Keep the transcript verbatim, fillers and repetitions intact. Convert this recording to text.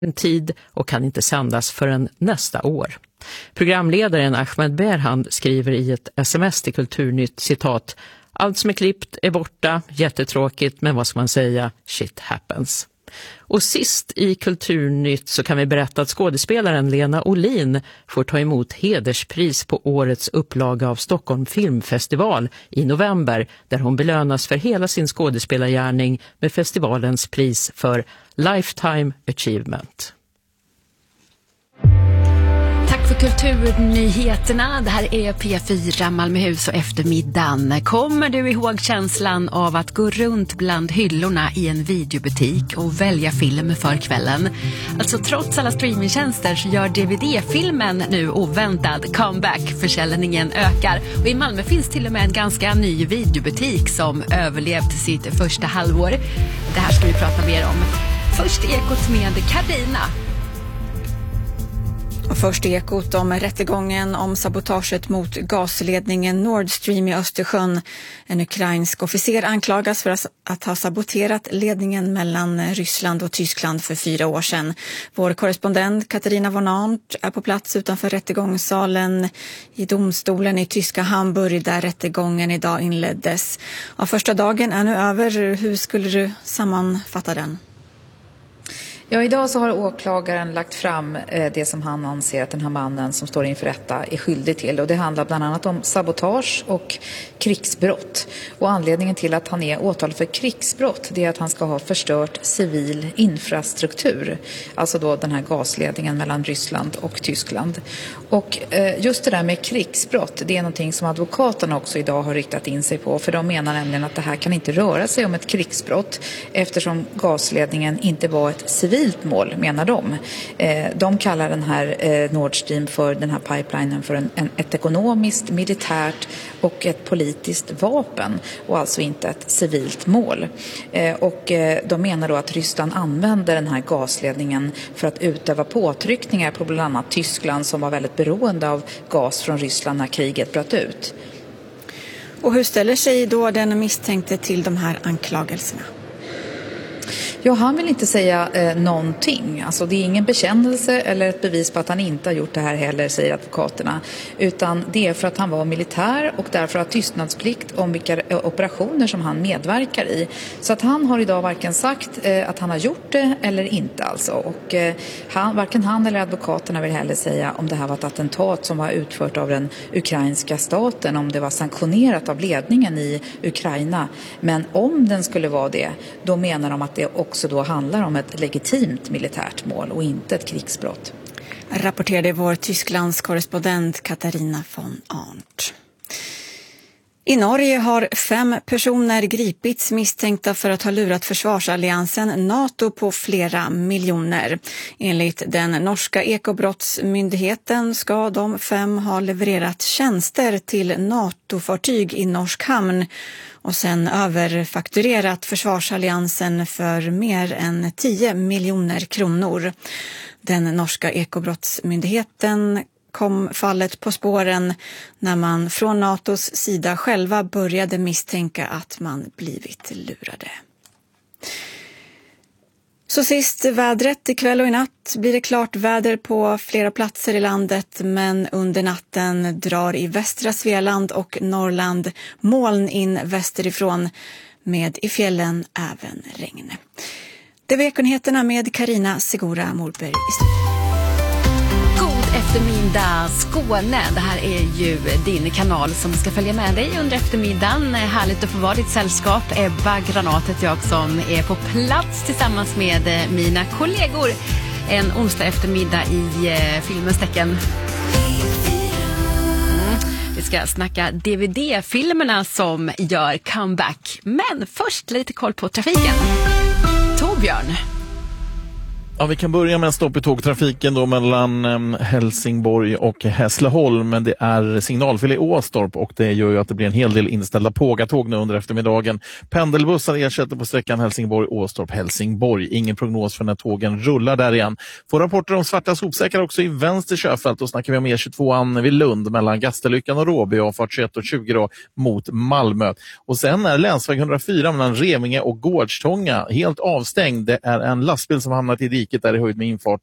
en tid och kan inte sändas förrän nästa år. Programledaren Ahmed Berhand skriver i ett sms till Kulturnytt, citat: allt som är klippt är borta, jättetråkigt, men vad ska man säga, shit happens. Och sist i Kulturnytt så kan vi berätta att skådespelaren Lena Olin får ta emot hederspris på årets upplaga av Stockholm Filmfestival i november, där hon belönas för hela sin skådespelargärning med festivalens pris för Lifetime Achievement. För kulturnyheterna, det här är P fyra Malmöhus och eftermiddagen. Kommer du ihåg känslan av att gå runt bland hyllorna i en videobutik och välja film för kvällen? Alltså trots alla streamingtjänster så gör D V D-filmen nu oväntad comeback. Försäljningen ökar och i Malmö finns till och med en ganska ny videobutik som överlevt sitt första halvår. Det här ska vi prata mer om. Först Ekot med Carina. Och först Ekot om rättegången om sabotaget mot gasledningen Nord Stream i Östersjön. En ukrainsk officer anklagas för att ha saboterat ledningen mellan Ryssland och Tyskland för fyra år sedan. Vår korrespondent Katarina von Arndt är på plats utanför rättegångssalen i domstolen i tyska Hamburg där rättegången idag inleddes. Och första dagen är nu över. Hur skulle du sammanfatta den? Ja, idag så har åklagaren lagt fram eh, det som han anser att den här mannen som står inför rätta är skyldig till. Och det handlar bland annat om sabotage och krigsbrott. Och anledningen till att han är åtalad för krigsbrott, det är att han ska ha förstört civil infrastruktur. Alltså då den här gasledningen mellan Ryssland och Tyskland. Och eh, just det där med krigsbrott, det är någonting som advokaterna också idag har riktat in sig på. För de menar nämligen att det här kan inte röra sig om ett krigsbrott eftersom gasledningen inte var ett civilt mål, menar de. Eh, de kallar den här eh, Nord Stream för den här pipelinen för en, en, ett ekonomiskt, militärt och ett politiskt vapen och alltså inte ett civilt mål. Eh, och eh, de menar då att Ryssland använder den här gasledningen för att utöva påtryckningar på bland annat Tyskland som var väldigt beroende av gas från Ryssland när kriget bröt ut. Och hur ställer sig då den misstänkte till de här anklagelserna? Ja, han vill inte säga eh, någonting. Alltså det är ingen bekännelse eller ett bevis på att han inte har gjort det här heller, säger advokaterna. Utan det är för att han var militär och därför har tystnadsplikt om vilka eh, operationer som han medverkar i. Så att han har idag varken sagt eh, att han har gjort det eller inte alltså. Och eh, han, varken han eller advokaterna vill heller säga om det här var ett attentat som var utfört av den ukrainska staten, om det var sanktionerat av ledningen i Ukraina. Men om den skulle vara det, då menar de att det också då handlar om ett legitimt militärt mål och inte ett krigsbrott. Rapporterade vår Tysklands korrespondent Katarina von Arndt. I Norge har fem personer gripits misstänkta för att ha lurat försvarsalliansen NATO på flera miljoner. Enligt den norska ekobrottsmyndigheten ska de fem ha levererat tjänster till NATO-fartyg i norsk hamn och sen överfakturerat försvarsalliansen för mer än tio miljoner kronor. Den norska ekobrottsmyndigheten kom fallet på spåren när man från NATOs sida själva började misstänka att man blivit lurade. Så sist vädret. Ikväll och i natt blir det klart väder på flera platser i landet, men under natten drar i västra Svealand och Norrland moln in västerifrån med i fjällen även regn. Det var Ekonyheterna med Carina Segura Morberg i studion. Eftermiddag Skåne, det här är ju din kanal som ska följa med dig under eftermiddagen. Härligt att få vara ditt sällskap. Ebba Granatet, jag som är på plats tillsammans med mina kollegor en onsdag eftermiddag i eh, filmens tecken. Mm. Vi ska snacka D V D-filmerna som gör comeback. Men först lite koll på trafiken. Torbjörn. Ja, vi kan börja med en stopp i tågtrafiken då mellan um, Helsingborg och Hässleholm, men det är signalfel i Åstorp och det gör ju att det blir en hel del inställda pågatåg nu under eftermiddagen. Pendelbussar ersätter på sträckan Helsingborg-Åstorp-Helsingborg. Ingen prognos för när tågen rullar där igen. Får rapporter om svarta sopsäckar också i vänster körfält. Då snackar vi om E tjugotvåan vid Lund mellan Gastellyckan och Råby och fart tjugoett och tjugo då mot Malmö. Och sen är länsväg hundrafyra mellan Revinge och Gårdstånga helt avstängd. Det är en lastbil som hamnat i diket diket är i höjd med infart